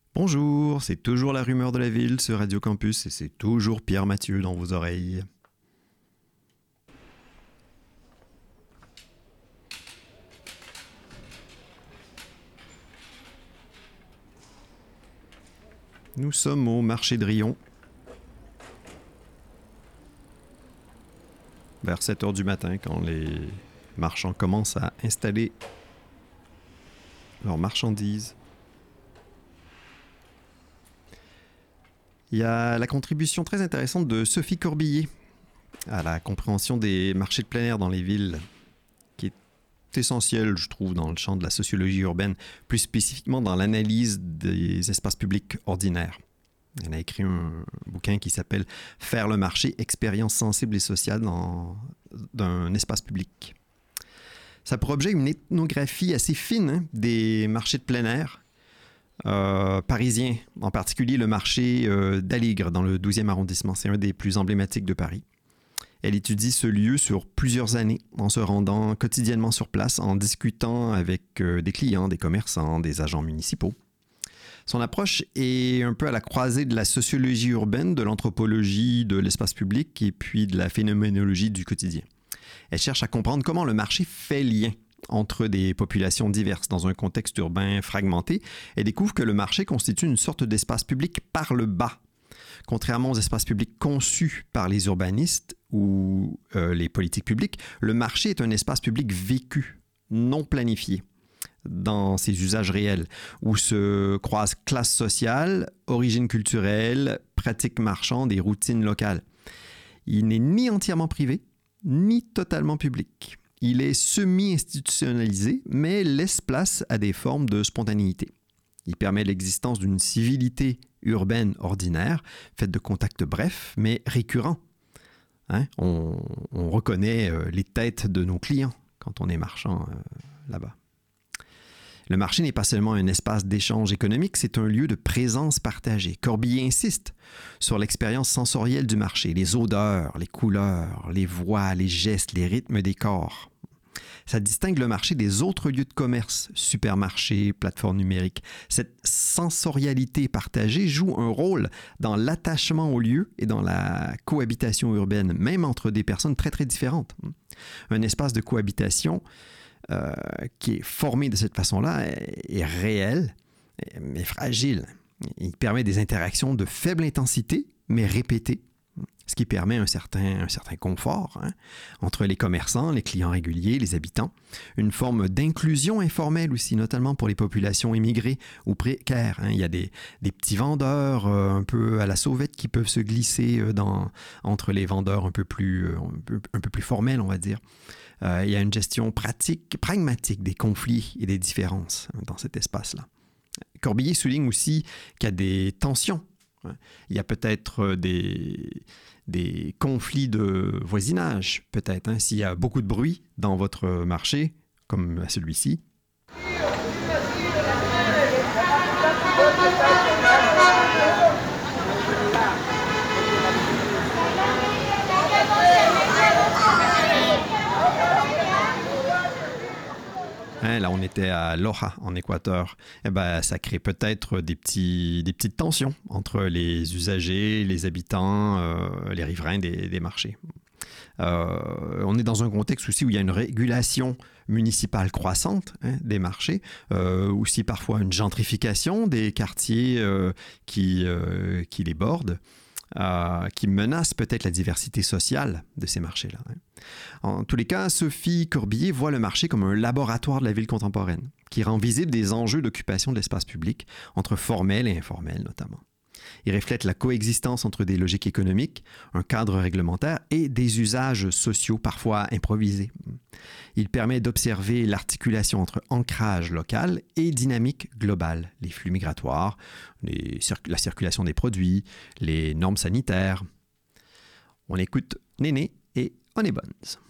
Bonjour, c'est toujours la rumeur de la ville sur Radio Campus et c'est toujours Pierre Mathieu dans vos oreilles. Nous sommes au marché de Rion. Vers 7 heures du matin, quand les marchands commencent à installer leurs marchandises. Il y a la contribution très intéressante de Sophie Corbillet à la compréhension des marchés de plein air dans les villes, qui est essentielle, je trouve, dans le champ de la sociologie urbaine, plus spécifiquement dans l'analyse des espaces publics ordinaires. Elle a écrit un bouquin qui s'appelle « Faire le marché, expérience sensible et sociale d'un espace public ». Ça a pour objet une ethnographie assez fine des marchés de plein air parisiens, en particulier le marché d'Aligre dans le 12e arrondissement. C'est un des plus emblématiques de Paris. Elle étudie ce lieu sur plusieurs années en se rendant quotidiennement sur place, en discutant avec des clients, des commerçants, des agents municipaux. Son approche est un peu à la croisée de la sociologie urbaine, de l'anthropologie de l'espace public et puis de la phénoménologie du quotidien. Elle cherche à comprendre comment le marché fait lien entre des populations diverses dans un contexte urbain fragmenté et découvre que le marché constitue une sorte d'espace public par le bas. Contrairement aux espaces publics conçus par les urbanistes ou les politiques publiques, le marché est un espace public vécu, non planifié, dans ses usages réels, où se croisent classe sociale, origine culturelle, pratiques marchandes et routines locales. Il n'est ni entièrement privé, ni totalement public. Il est semi-institutionnalisé, mais laisse place à des formes de spontanéité. Il permet l'existence d'une civilité urbaine ordinaire, faite de contacts brefs, mais récurrents. On reconnaît les têtes de nos clients quand on est marchand là-bas. Le marché n'est pas seulement un espace d'échange économique, c'est un lieu de présence partagée. Corbillet insiste sur l'expérience sensorielle du marché, les odeurs, les couleurs, les voix, les gestes, les rythmes des corps. Ça distingue le marché des autres lieux de commerce, supermarchés, plateformes numériques. Cette sensorialité partagée joue un rôle dans l'attachement au lieu et dans la cohabitation urbaine, même entre des personnes très, très différentes. Un espace de cohabitation qui est formé de cette façon-là est réel, mais fragile. Il permet des interactions de faible intensité, mais répétées, ce qui permet un certain confort entre les commerçants, les clients réguliers, les habitants. Une forme d'inclusion informelle aussi, notamment pour les populations immigrées ou précaires. Il y a des petits vendeurs un peu à la sauvette qui peuvent se glisser entre les vendeurs un peu plus formels, on va dire. Il y a une gestion pragmatique des conflits et des différences dans cet espace-là. Corbillet souligne aussi qu'il y a des tensions. Il y a peut-être des conflits de voisinage, peut-être. S'il y a beaucoup de bruit dans votre marché, comme celui-ci. Là, on était à Loja, en Équateur. Ça crée peut-être des petites tensions entre les usagers, les habitants, les riverains des marchés. On est dans un contexte aussi où il y a une régulation municipale croissante des marchés, aussi parfois une gentrification des quartiers qui les bordent. Qui menace peut-être la diversité sociale de ces marchés-là. En tous les cas, Sophie Corbillet voit le marché comme un laboratoire de la ville contemporaine, qui rend visible des enjeux d'occupation de l'espace public, entre formel et informel notamment. Il reflète la coexistence entre des logiques économiques, un cadre réglementaire et des usages sociaux parfois improvisés. Il permet d'observer l'articulation entre ancrage local et dynamique globale, les flux migratoires, la circulation des produits, les normes sanitaires. On écoute Néné et On est bonnes.